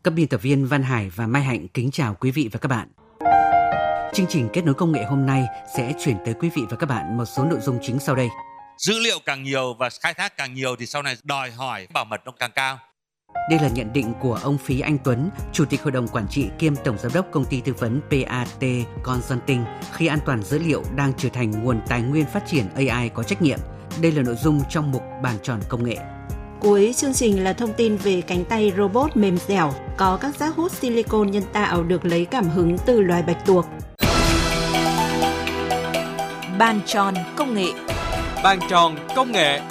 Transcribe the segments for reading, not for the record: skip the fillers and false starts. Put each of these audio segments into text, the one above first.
Các biên tập viên Văn Hải và Mai Hạnh kính chào quý vị và các bạn. Chương trình Kết nối công nghệ hôm nay sẽ chuyển tới quý vị và các bạn một số nội dung chính sau đây. Dữ liệu càng nhiều và khai thác càng nhiều thì sau này đòi hỏi bảo mật nó càng cao. Đây là nhận định của ông Phí Anh Tuấn, Chủ tịch Hội đồng Quản trị kiêm Tổng Giám đốc Công ty Tư vấn PAT Consulting khi an toàn dữ liệu đang trở thành nguồn tài nguyên phát triển AI có trách nhiệm. Đây là nội dung trong mục Bàn tròn công nghệ. Cuối chương trình là thông tin về cánh tay robot mềm dẻo, có các giác hút silicon nhân tạo được lấy cảm hứng từ loài bạch tuộc. Bàn tròn công nghệ. Bàn tròn công nghệ.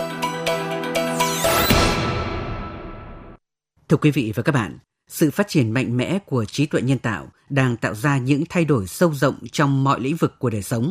Thưa quý vị và các bạn, sự phát triển mạnh mẽ của trí tuệ nhân tạo đang tạo ra những thay đổi sâu rộng trong mọi lĩnh vực của đời sống.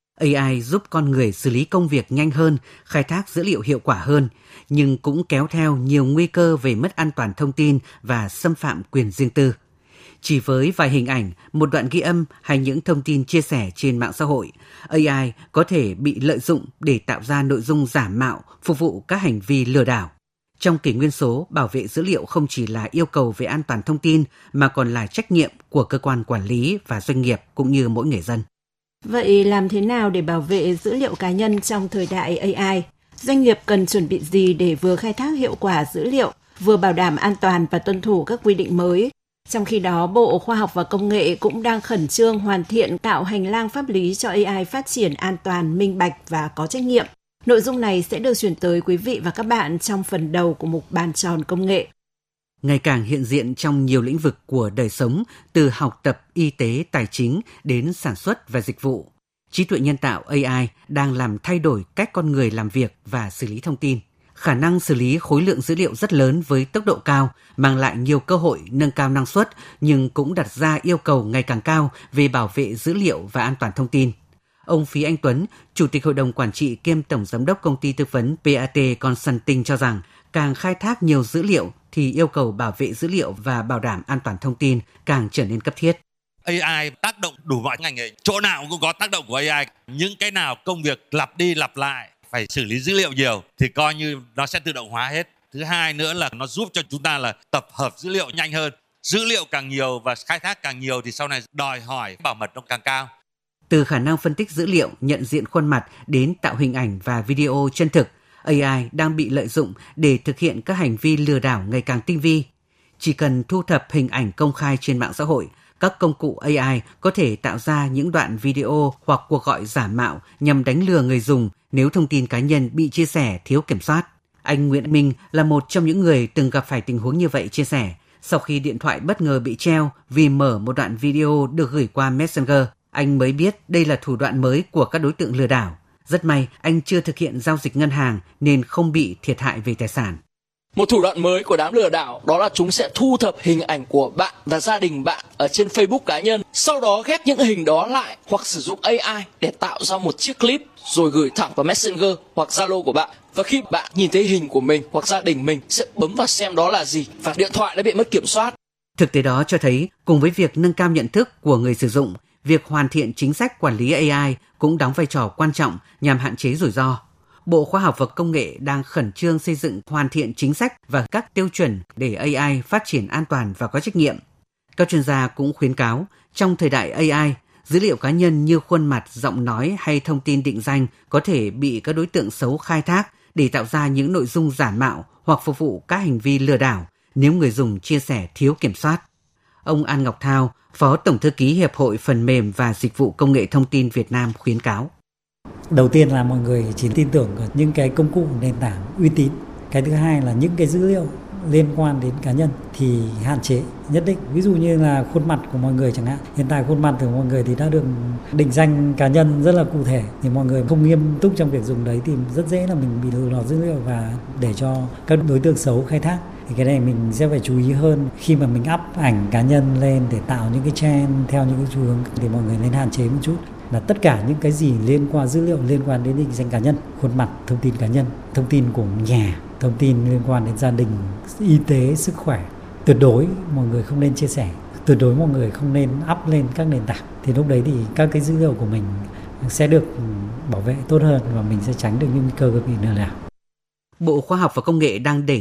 AI giúp con người xử lý công việc nhanh hơn, khai thác dữ liệu hiệu quả hơn, nhưng cũng kéo theo nhiều nguy cơ về mất an toàn thông tin và xâm phạm quyền riêng tư. Chỉ với vài hình ảnh, một đoạn ghi âm hay những thông tin chia sẻ trên mạng xã hội, AI có thể bị lợi dụng để tạo ra nội dung giả mạo, phục vụ các hành vi lừa đảo. Trong kỷ nguyên số, bảo vệ dữ liệu không chỉ là yêu cầu về an toàn thông tin mà còn là trách nhiệm của cơ quan quản lý và doanh nghiệp cũng như mỗi người dân. Vậy làm thế nào để bảo vệ dữ liệu cá nhân trong thời đại AI? Doanh nghiệp cần chuẩn bị gì để vừa khai thác hiệu quả dữ liệu, vừa bảo đảm an toàn và tuân thủ các quy định mới? Trong khi đó, Bộ Khoa học và Công nghệ cũng đang khẩn trương hoàn thiện tạo hành lang pháp lý cho AI phát triển an toàn, minh bạch và có trách nhiệm. Nội dung này sẽ được chuyển tới quý vị và các bạn trong phần đầu của mục Bàn tròn công nghệ. Ngày càng hiện diện trong nhiều lĩnh vực của đời sống, từ học tập, y tế, tài chính đến sản xuất và dịch vụ. Trí tuệ nhân tạo AI đang làm thay đổi cách con người làm việc và xử lý thông tin. Khả năng xử lý khối lượng dữ liệu rất lớn với tốc độ cao, mang lại nhiều cơ hội nâng cao năng suất, nhưng cũng đặt ra yêu cầu ngày càng cao về bảo vệ dữ liệu và an toàn thông tin. Ông Phí Anh Tuấn, Chủ tịch Hội đồng Quản trị kiêm Tổng Giám đốc Công ty Tư vấn PAT Consulting cho rằng, càng khai thác nhiều dữ liệu thì yêu cầu bảo vệ dữ liệu và bảo đảm an toàn thông tin càng trở nên cấp thiết. AI tác động đủ mọi ngành nghề, chỗ nào cũng có tác động của AI. Những cái nào công việc lặp đi lặp lại, phải xử lý dữ liệu nhiều thì coi như nó sẽ tự động hóa hết. Thứ hai nữa là nó giúp cho chúng ta là tập hợp dữ liệu nhanh hơn. Dữ liệu càng nhiều và khai thác càng nhiều thì sau này đòi hỏi bảo mật nó càng cao. Từ khả năng phân tích dữ liệu, nhận diện khuôn mặt đến tạo hình ảnh và video chân thực, AI đang bị lợi dụng để thực hiện các hành vi lừa đảo ngày càng tinh vi. Chỉ cần thu thập hình ảnh công khai trên mạng xã hội, các công cụ AI có thể tạo ra những đoạn video hoặc cuộc gọi giả mạo nhằm đánh lừa người dùng nếu thông tin cá nhân bị chia sẻ thiếu kiểm soát. Anh Nguyễn Minh là một trong những người từng gặp phải tình huống như vậy chia sẻ. Sau khi điện thoại bất ngờ bị treo vì mở một đoạn video được gửi qua Messenger, anh mới biết đây là thủ đoạn mới của các đối tượng lừa đảo. Rất may anh chưa thực hiện giao dịch ngân hàng nên không bị thiệt hại về tài sản. Một thủ đoạn mới của đám lừa đảo đó là chúng sẽ thu thập hình ảnh của bạn và gia đình bạn ở trên Facebook cá nhân, sau đó ghép những hình đó lại hoặc sử dụng AI để tạo ra một chiếc clip rồi gửi thẳng vào Messenger hoặc Zalo của bạn. Và khi bạn nhìn thấy hình của mình hoặc gia đình mình sẽ bấm vào xem đó là gì và điện thoại đã bị mất kiểm soát. Thực tế đó cho thấy cùng với việc nâng cao nhận thức của người sử dụng, việc hoàn thiện chính sách quản lý AI cũng đóng vai trò quan trọng nhằm hạn chế rủi ro. Bộ Khoa học và Công nghệ đang khẩn trương xây dựng hoàn thiện chính sách và các tiêu chuẩn để AI phát triển an toàn và có trách nhiệm. Các chuyên gia cũng khuyến cáo, trong thời đại AI, dữ liệu cá nhân như khuôn mặt, giọng nói hay thông tin định danh có thể bị các đối tượng xấu khai thác để tạo ra những nội dung giả mạo hoặc phục vụ các hành vi lừa đảo nếu người dùng chia sẻ thiếu kiểm soát. Ông An Ngọc Thao, Phó Tổng Thư ký Hiệp hội Phần mềm và Dịch vụ Công nghệ Thông tin Việt Nam khuyến cáo. Đầu tiên là mọi người chỉ tin tưởng vào những cái công cụ nền tảng uy tín. Cái thứ hai là những cái dữ liệu liên quan đến cá nhân thì hạn chế nhất định. Ví dụ như là khuôn mặt của mọi người chẳng hạn. Hiện tại khuôn mặt của mọi người thì đã được định danh cá nhân rất là cụ thể. Thì mọi người không nghiêm túc trong việc dùng đấy thì rất dễ là mình bị lọt dữ liệu và để cho các đối tượng xấu khai thác. Thì cái này mình sẽ phải chú ý hơn khi mà mình up ảnh cá nhân lên để tạo những cái trend theo những cái xu hướng thì mọi người nên hạn chế một chút. Là tất cả những cái gì liên quan dữ liệu liên quan đến định danh cá nhân, khuôn mặt, thông tin cá nhân, thông tin của nhà, thông tin liên quan đến gia đình, y tế, sức khỏe, tuyệt đối mọi người không nên chia sẻ, tuyệt đối mọi người không nên up lên các nền tảng. Thì lúc đấy thì các cái dữ liệu của mình sẽ được bảo vệ tốt hơn và mình sẽ tránh được những nguy cơ bị lừa đảo. Bộ Khoa học và Công nghệ đang đẩy